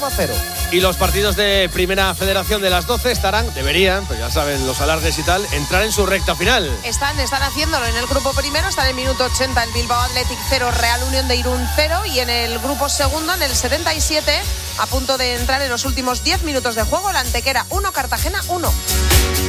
0. Y los partidos de Primera Federación de las 12 deberían, pues ya saben, los alardes y tal, entrar en su recta final. Están haciéndolo en el grupo primero, está en el minuto 80 el Bilbao Athletic 0, Real Unión de Irún 0, y en el grupo segundo, en el 77, a punto de entrar en los últimos 10 minutos de juego, la Antequera 1, Cartagena 1.